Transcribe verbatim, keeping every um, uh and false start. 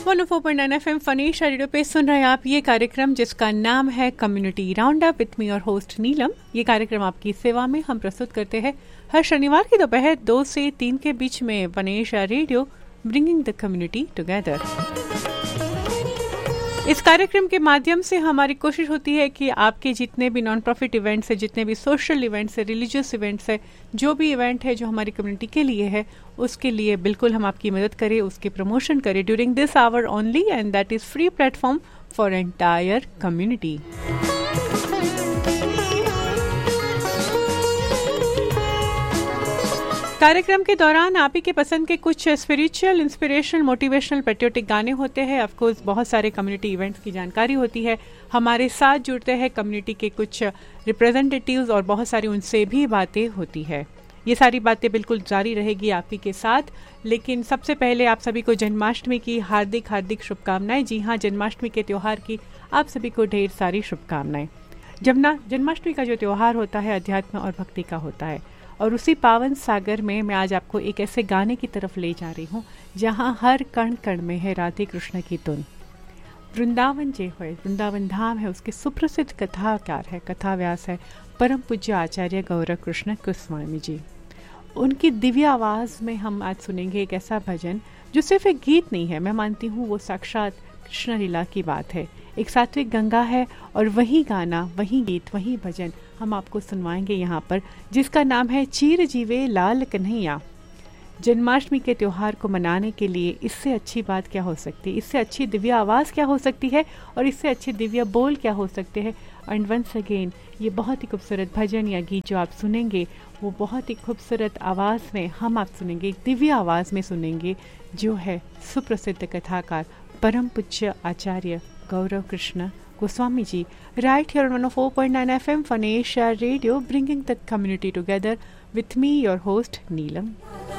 One O four point nine F M फनीशा radio पे सुन रहे हैं आप ये कार्यक्रम जिसका नाम है community round up with me और होस्ट नीलम। ये कार्यक्रम आपकी सेवा में हम प्रस्तुत करते हैं हर शनिवार की दोपहर दो से तीन के बीच में फनीशा radio, bringing the community together. इस कार्यक्रम के माध्यम से हमारी कोशिश होती है कि आपके जितने भी नॉन प्रॉफिट इवेंट्स है, जितने भी सोशल इवेंट्स है, रिलीजियस इवेंट्स है, जो भी इवेंट है जो हमारी कम्युनिटी के लिए है, उसके लिए बिल्कुल हम आपकी मदद करें, उसके प्रमोशन करें during this our only, and that is free platform for entire community. कार्यक्रम के दौरान आप ही के पसंद के कुछ स्पिरिचुअल, इंस्पिरेशनल, मोटिवेशनल, पेट्रियोटिक गाने होते हैं। ऑफ कोर्स बहुत सारे कम्युनिटी इवेंट्स की जानकारी होती है। हमारे साथ जुड़ते हैं कम्युनिटी के कुछ रिप्रेजेंटेटिव्स और बहुत सारी उनसे भी बातें होती है। ये सारी बातें बिल्कुल जारी रहेगी आप ही के साथ। लेकिन सबसे पहले आप सभी को जन्माष्टमी की हार्दिक हार्दिक शुभकामनाएं। जी हाँ, जन्माष्टमी के त्यौहार की आप सभी को ढेर सारी शुभकामनाएं। जब ना जन्माष्टमी का जो त्यौहार होता है अध्यात्म और भक्ति का होता है, और उसी पावन सागर में मैं आज आपको एक ऐसे गाने की तरफ ले जा रही हूँ जहाँ हर कण कण में है राधे कृष्ण की धुन। वृंदावन जे है, वृंदावन धाम है, उसके सुप्रसिद्ध कथाकार है, कथा व्यास है परम पूज्य आचार्य गौरव कृष्ण गोस्वामी जी। उनकी दिव्य आवाज़ में हम आज सुनेंगे एक ऐसा भजन जो सिर्फ एक गीत नहीं है, मैं मानती हूँ वो साक्षात कृष्ण लीला की बात है। एक सात्विक गंगा है और वही गाना, वही गीत, वही भजन हम आपको सुनवाएंगे यहाँ पर, जिसका नाम है चीर जीवे लाल कन्हैया। जन्माष्टमी के त्यौहार को मनाने के लिए इससे अच्छी बात क्या हो सकती है, इससे अच्छी दिव्य आवाज़ क्या हो सकती है, और इससे अच्छे दिव्य बोल क्या हो सकते हैं। एंड वंस अगेन ये बहुत ही खूबसूरत भजन या गीत जो आप सुनेंगे वो बहुत ही खूबसूरत आवाज़ में हम आप सुनेंगे, एक दिव्य आवाज़ में सुनेंगे, जो है सुप्रसिद्ध कथाकार परम पूज्य आचार्य Gaurav Krishna Goswami ji. Right here on one O four point nine FM फनीशा radio, bringing the community together with me your host Neelam.